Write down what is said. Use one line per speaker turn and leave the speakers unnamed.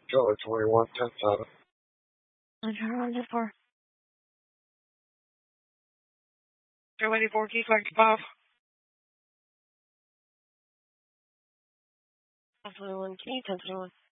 Charlie 21, 10-7.
I'm trying to for. You're waiting for key flag 5. Absolutely 1 key, 10-1.